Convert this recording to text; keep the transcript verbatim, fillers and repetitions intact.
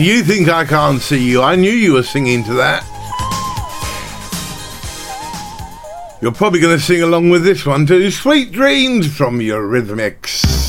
You think I can't see you? I knew you were singing to that. You're probably going to sing along with this one too. Sweet Dreams from Eurythmics.